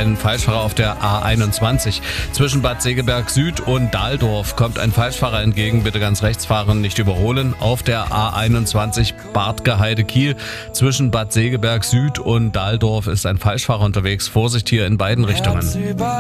ein Falschfahrer auf der A21. Zwischen Bad Segeberg Süd und Dahldorf kommt ein Falschfahrer entgegen. Bitte ganz rechts fahren, nicht überholen. Auf der A21 Bartgeheide-Kiel. Zwischen Bad Segeberg Süd und Dahldorf ist ein Falschfahrer unterwegs. Vorsicht hier in beiden Richtungen.